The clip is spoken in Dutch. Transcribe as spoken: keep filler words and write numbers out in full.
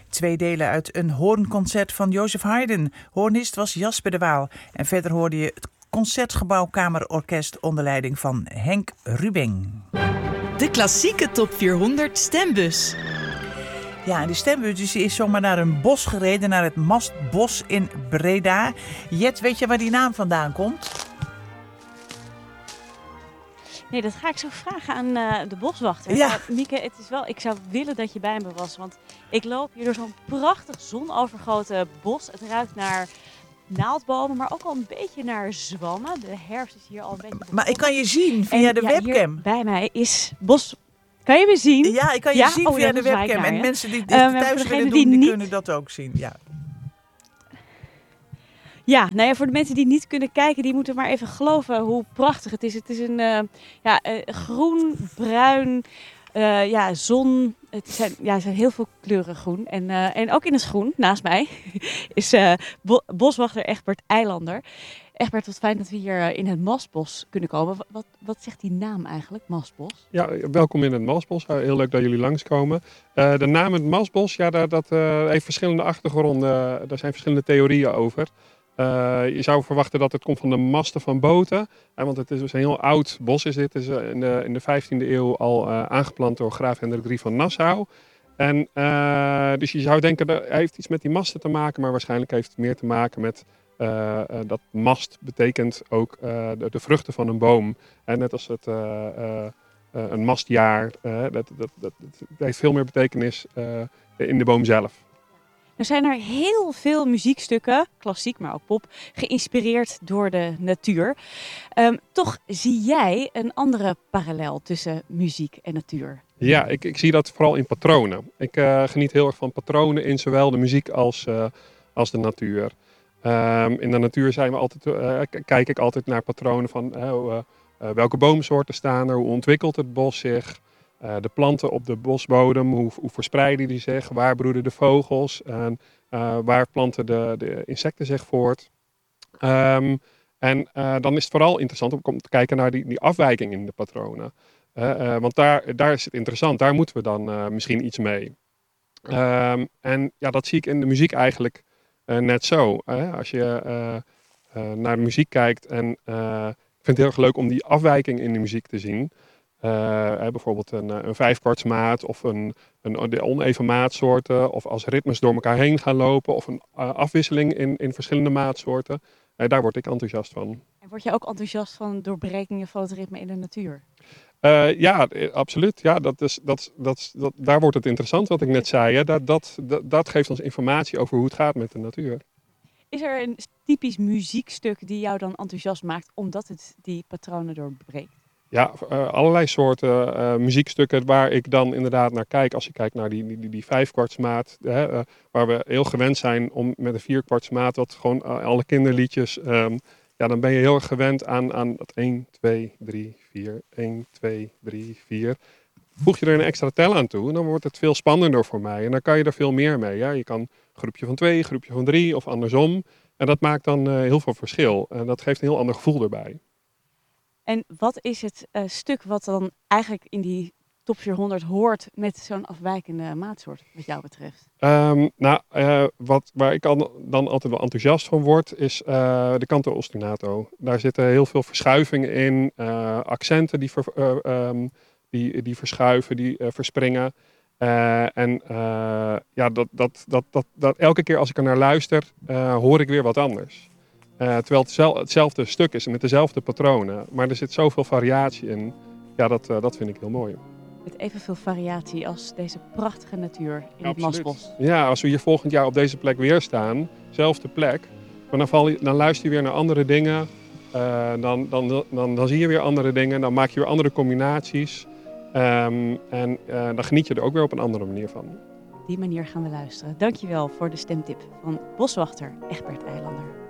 Twee delen uit een hoornconcert van Joseph Haydn. Hoornist was Jasper de Waal. En verder hoorde je het Concertgebouw Kamerorkest onder leiding van Henk Rubing. De klassieke top vierhonderd stembus. Ja, en de stembus is zomaar naar een bos gereden, naar het Mastbos in Breda. Jet, weet je waar die naam vandaan komt? Nee, dat ga ik zo vragen aan uh, de boswachter. Ja. Uh, Mieke, het is wel, ik zou willen dat je bij me was, want ik loop hier door zo'n prachtig zonovergoten bos. Het ruikt naar naaldbomen, maar ook al een beetje naar zwammen. De herfst is hier al een beetje begonnen. Maar ik kan je zien via en, de ja, webcam. Hier bij mij is bos. Kan je me zien? Ja, ik kan je ja? zien oh, via ja, de webcam. naar, en ja. mensen die dit Uh, thuis willen doen, die, die niet... kunnen dat ook zien. Ja. Ja, nou ja, voor de mensen die niet kunnen kijken, die moeten maar even geloven hoe prachtig het is. Het is een uh, ja, uh, groen, bruin, uh, ja, zon. Het zijn, ja, er zijn heel veel kleuren groen. En, uh, en ook in het groen, naast mij, is uh, bo- boswachter Egbert Eilander. Egbert, wat fijn dat we hier uh, in het Mastbos kunnen komen. Wat, wat, wat zegt die naam eigenlijk, Mastbos? Ja, welkom in het Mastbos. Heel leuk dat jullie langskomen. Uh, de naam het Mastbos, ja, dat, dat uh, heeft verschillende achtergronden. Uh, daar zijn verschillende theorieën over. Uh, je zou verwachten dat het komt van de masten van boten. Uh, want het is dus een heel oud bos. Is dit Het is uh, in, de, in de vijftiende eeuw al uh, aangeplant door graaf Hendrik de Drie van Nassau. En, uh, dus je zou denken dat hij heeft iets met die masten te maken. Maar waarschijnlijk heeft het meer te maken met uh, uh, dat mast betekent ook uh, de, de vruchten van een boom. En net als het uh, uh, uh, een mastjaar. Uh, dat, dat, dat, dat heeft veel meer betekenis uh, in de boom zelf. Er zijn er heel veel muziekstukken, klassiek maar ook pop, geïnspireerd door de natuur. Um, toch zie jij een andere parallel tussen muziek en natuur? Ja, ik, ik zie dat vooral in patronen. Ik uh, geniet heel erg van patronen in zowel de muziek als, uh, als de natuur. Um, in de natuur zijn we altijd, uh, k- kijk ik altijd naar patronen van uh, uh, uh, welke boomsoorten staan er, hoe ontwikkelt het bos zich. Uh, de planten op de bosbodem, hoe, hoe verspreiden die zich, waar broeden de vogels en uh, waar planten de, de insecten zich voort. Um, en uh, dan is het vooral interessant om, om te kijken naar die, die afwijking in de patronen. Uh, uh, want daar, daar is het interessant, daar moeten we dan uh, misschien iets mee. Um, en ja, dat zie ik in de muziek eigenlijk uh, net zo. Uh, als je uh, uh, naar de muziek kijkt en uh, ik vind het heel erg leuk om die afwijking in de muziek te zien. Uh, bijvoorbeeld een, een vijfkwartsmaat of een, een de oneven maatsoorten of als ritmes door elkaar heen gaan lopen of een uh, afwisseling in, in verschillende maatsoorten. Uh, daar word ik enthousiast van. En word je ook enthousiast van doorbrekingen van het ritme in de natuur? Uh, ja, absoluut. Ja, dat is, dat, dat, dat, daar wordt het interessant wat ik net zei. Hè. Dat, dat, dat, dat geeft ons informatie over hoe het gaat met de natuur. Is er een typisch muziekstuk die jou dan enthousiast maakt omdat het die patronen doorbreekt? Ja, uh, allerlei soorten uh, muziekstukken waar ik dan inderdaad naar kijk. Als je kijkt naar die, die, die vijfkwartsmaat, hè, uh, waar we heel gewend zijn om met een vierkwartsmaat, dat gewoon uh, alle kinderliedjes, um, ja, dan ben je heel erg gewend aan, aan dat één, twee, drie, vier, één, twee, drie, vier. Voeg je er een extra tel aan toe, dan wordt het veel spannender voor mij. En dan kan je er veel meer mee. Ja? Je kan een groepje van twee, een groepje van drie of andersom. En dat maakt dan uh, heel veel verschil. En dat geeft een heel ander gevoel erbij. En wat is het uh, stuk wat dan eigenlijk in die top vierhonderd hoort met zo'n afwijkende maatsoort, wat jou betreft? Um, nou, uh, wat, waar ik al, dan altijd wel enthousiast van word, is uh, de canto ostinato. Daar zitten heel veel verschuivingen in, uh, accenten die, ver, uh, um, die, die verschuiven, die uh, verspringen. Uh, en uh, ja, dat, dat, dat, dat, dat elke keer als ik er naar luister, uh, hoor ik weer wat anders. Uh, terwijl het zel, hetzelfde stuk is met dezelfde patronen. Maar er zit zoveel variatie in. Ja, dat, uh, dat vind ik heel mooi. Met evenveel variatie als deze prachtige natuur in het Mastbos. Ja, als we hier volgend jaar op deze plek weer staan, zelfde plek, maar dan, val je, dan luister je weer naar andere dingen. Uh, dan, dan, dan, dan zie je weer andere dingen, dan maak je weer andere combinaties. Um, en uh, dan geniet je er ook weer op een andere manier van. Op die manier gaan we luisteren. Dankjewel voor de stemtip van boswachter Egbert Eilander.